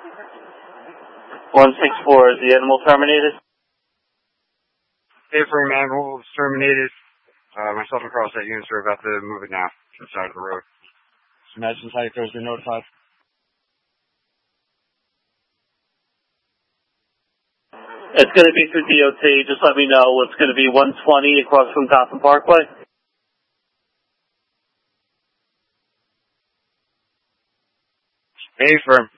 164, is the animal terminated? A-frame animal is terminated. Myself and Cross-Site units are about to move it now to the side of the road. Imagine Tyco's been notified. It's going to be through DOT. Just let me know. It's going to be 120 across from Gotham Parkway. A-firm.